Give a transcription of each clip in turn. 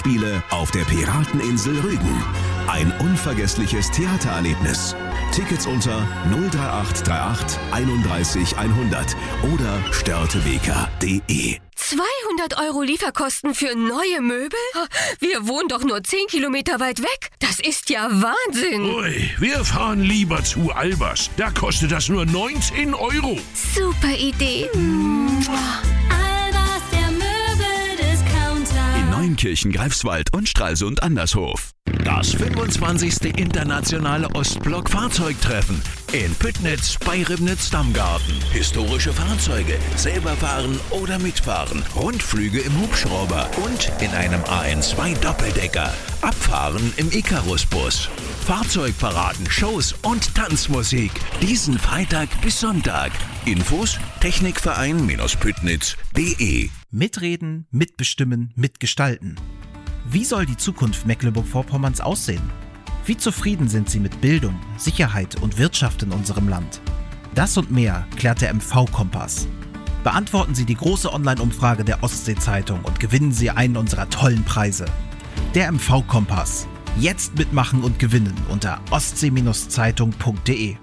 Spiele auf der Pirateninsel Rügen. Ein unvergessliches Theatererlebnis. Tickets unter 03838 31 100 oder störtebeker.de. 200 € Lieferkosten für neue Möbel? Wir wohnen doch nur 10 Kilometer weit weg. Das ist ja Wahnsinn. Ui, wir fahren lieber zu Albers. Da kostet das nur 19 €. Super Idee. Albers, der Möbeldiscounter. In Neunkirchen, Greifswald und Stralsund Andershof. Das 25. internationale Ostblock-Fahrzeugtreffen in Püttnitz bei Ribnitz-Dammgarten. Historische Fahrzeuge, selber fahren oder mitfahren, Rundflüge im Hubschrauber und in einem AN2 Doppeldecker. Abfahren im Icarus-Bus. Fahrzeugparaden, Shows und Tanzmusik. Diesen Freitag bis Sonntag. Infos Technikverein-Püttnitz.de. Mitreden, mitbestimmen, mitgestalten. Wie soll die Zukunft Mecklenburg-Vorpommerns aussehen? Wie zufrieden sind Sie mit Bildung, Sicherheit und Wirtschaft in unserem Land? Das und mehr klärt der MV-Kompass. Beantworten Sie die große Online-Umfrage der Ostsee-Zeitung und gewinnen Sie einen unserer tollen Preise. Der MV-Kompass. Jetzt mitmachen und gewinnen unter ostsee-zeitung.de.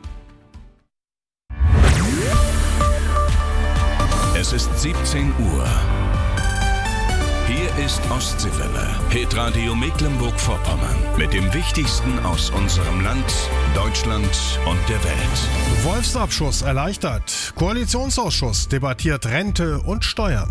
Es ist 17 Uhr. Hier ist Ostseewelle, Hitradio Mecklenburg-Vorpommern mit dem Wichtigsten aus unserem Land, Deutschland und der Welt. Wolfsabschuss erleichtert. Koalitionsausschuss debattiert Rente und Steuern.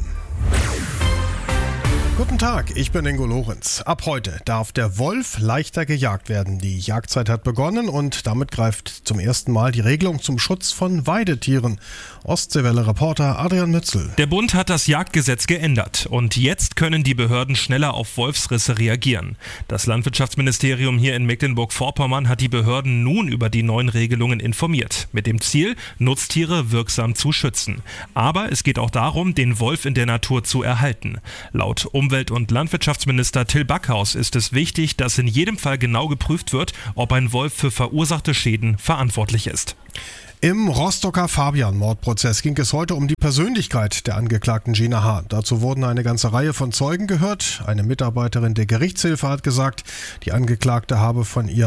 Guten Tag, ich bin Ingo Lorenz. Ab heute darf der Wolf leichter gejagt werden. Die Jagdzeit hat begonnen und damit greift zum ersten Mal die Regelung zum Schutz von Weidetieren. Ostseewelle-Reporter Adrian Mützel. Der Bund hat das Jagdgesetz geändert und jetzt können die Behörden schneller auf Wolfsrisse reagieren. Das Landwirtschaftsministerium hier in Mecklenburg-Vorpommern hat die Behörden nun über die neuen Regelungen informiert. Mit dem Ziel, Nutztiere wirksam zu schützen. Aber es geht auch darum, den Wolf in der Natur zu erhalten. Laut Umwelt- und Landwirtschaftsminister Till Backhaus ist es wichtig, dass in jedem Fall genau geprüft wird, ob ein Wolf für verursachte Schäden verantwortlich ist. Im Rostocker Fabian-Mordprozess ging es heute um die Persönlichkeit der Angeklagten Gina H. Dazu wurden eine ganze Reihe von Zeugen gehört. Eine Mitarbeiterin der Gerichtshilfe hat gesagt, die Angeklagte habe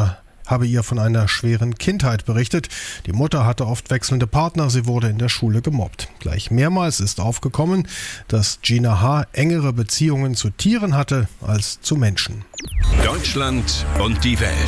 ihr von einer schweren Kindheit berichtet. Die Mutter hatte oft wechselnde Partner, sie wurde in der Schule gemobbt. Gleich mehrmals ist aufgekommen, dass Gina H. engere Beziehungen zu Tieren hatte als zu Menschen. Deutschland und die Welt.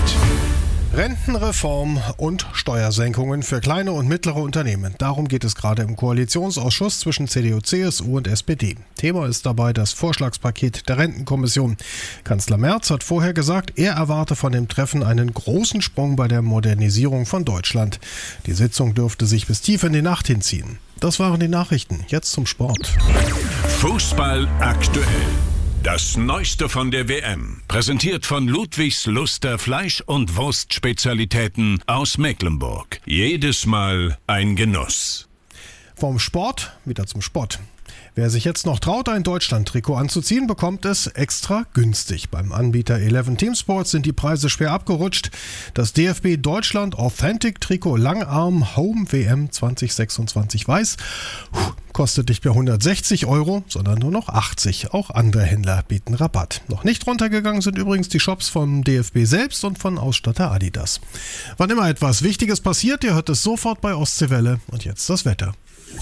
Rentenreform und Steuersenkungen für kleine und mittlere Unternehmen. Darum geht es gerade im Koalitionsausschuss zwischen CDU, CSU und SPD. Thema ist dabei das Vorschlagspaket der Rentenkommission. Kanzler Merz hat vorher gesagt, er erwarte von dem Treffen einen großen Sprung bei der Modernisierung von Deutschland. Die Sitzung dürfte sich bis tief in die Nacht hinziehen. Das waren die Nachrichten. Jetzt zum Sport. Fußball aktuell. Das Neueste von der WM, präsentiert von Ludwigs Luster Fleisch- und Wurstspezialitäten aus Mecklenburg. Jedes Mal ein Genuss. Vom Sport wieder zum Sport. Wer sich jetzt noch traut, ein Deutschland-Trikot anzuziehen, bekommt es extra günstig. Beim Anbieter 11 Team Sports sind die Preise schwer abgerutscht. Das DFB Deutschland Authentic Trikot Langarm Home WM 2026 Weiß kostet nicht mehr 160 €, sondern nur noch 80. Auch andere Händler bieten Rabatt. Noch nicht runtergegangen sind übrigens die Shops vom DFB selbst und von Ausstatter Adidas. Wann immer etwas Wichtiges passiert, ihr hört es sofort bei Ostseewelle. Und jetzt das Wetter.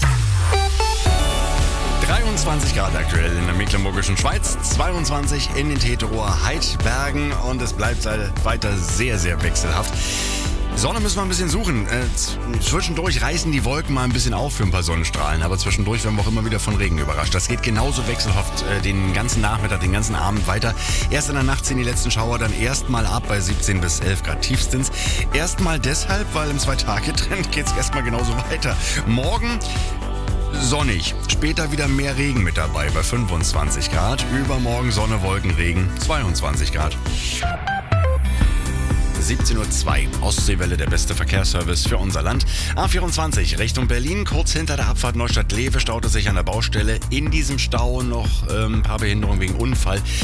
23 Grad aktuell in der Mecklenburgischen Schweiz, 22 in den Teterower Heidbergen und es bleibt weiter sehr, sehr wechselhaft. Sonne müssen wir ein bisschen suchen. Zwischendurch reißen die Wolken mal ein bisschen auf für ein paar Sonnenstrahlen, aber zwischendurch werden wir auch immer wieder von Regen überrascht. Das geht genauso wechselhaft den ganzen Nachmittag, den ganzen Abend weiter. Erst in der Nacht ziehen die letzten Schauer dann erstmal ab bei 17 bis 11 Grad tiefstens. Erstmal deshalb, weil im 2-Tage-Trend geht es erstmal genauso weiter. Morgen sonnig, später wieder mehr Regen mit dabei bei 25 Grad. Übermorgen Sonne, Wolken, Regen, 22 Grad. 17:02 Uhr, Ostseewelle, der beste Verkehrsservice für unser Land. A24 Richtung Berlin, kurz hinter der Abfahrt Neustadt-Lewe staute sich an der Baustelle. In diesem Stau noch ein paar Behinderungen wegen Unfall.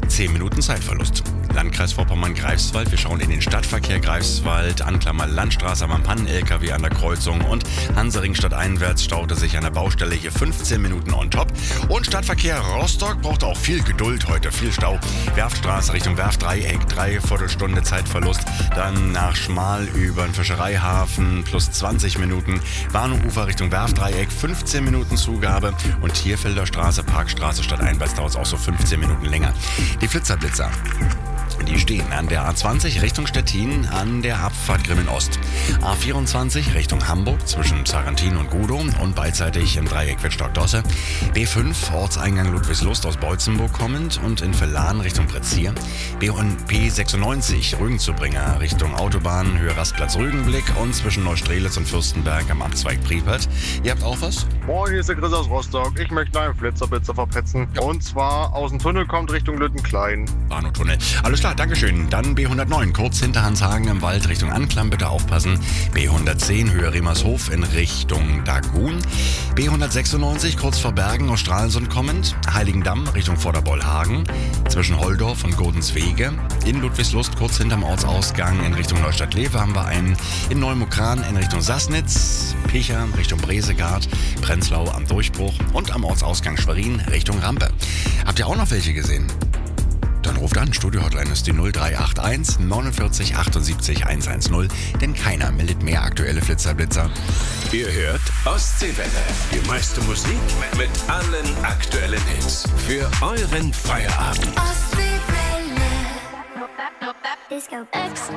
10 Minuten Zeitverlust. Landkreis Vorpommern-Greifswald, wir schauen in den Stadtverkehr Greifswald, Anklammer Landstraße am Pannen-LKW an der Kreuzung und Hansaring stadteinwärts staute sich an der Baustelle hier 15 Minuten on top. Und Stadtverkehr Rostock braucht auch viel Geduld heute, viel Stau. Werftstraße Richtung Werftdreieck, 3/4 Stunde Zeitverlust. Dann nach Schmal über den Fischereihafen plus 20 Minuten. Bahnufer Richtung Werftdreieck, 15 Minuten Zugabe. Und Tierfelder Straße, Parkstraße stadteinwärts dauert es auch so 15 Minuten länger. Die Flitzerblitzer. Die stehen an der A20 Richtung Stettin an der Abfahrt Grimmen Ost. A24 Richtung Hamburg zwischen Sarrentin und Gudow und beidseitig im Dreieck Wittstock-Dosse. B5 Ortseingang Ludwigslust aus Beutzenburg kommend und in Verlan Richtung Pretzier. B96 Rügenzubringer Richtung Autobahn Höhe Rastplatz Rügenblick und zwischen Neustrelitz und Fürstenberg am Abzweig Priepert. Ihr habt auch was? Moin, hier ist der Chris aus Rostock. Ich möchte einen Flitzerblitzer verpetzen. Ja. Und zwar aus dem Tunnel kommt Richtung Lüttenklein. Bahnhoftunnel. Alles klar, Dankeschön. Dann B109, kurz hinter Hanshagen im Wald Richtung Anklam, bitte aufpassen. B110, Höhe Remershof in Richtung Dagun. B196, kurz vor Bergen aus Stralsund kommend. Heiligendamm Richtung Vorderbollhagen. Zwischen Holdorf und Godenswege. In Ludwigslust, kurz hinterm Ortsausgang in Richtung Neustadt-Lewe haben wir einen. In Neumukran in Richtung Sassnitz. Picher Richtung Bresegard. Prenzlau am Durchbruch. Und am Ortsausgang Schwerin Richtung Rampe. Habt ihr auch noch welche gesehen? Dann ruft an, Studio-Hotline ist die 0381 49 78 110, denn keiner meldet mehr aktuelle Flitzerblitzer. Ihr hört Ostseewelle. Die meiste Musik mit allen aktuellen Hits. Für euren Feierabend. Ostseewelle. Disco X.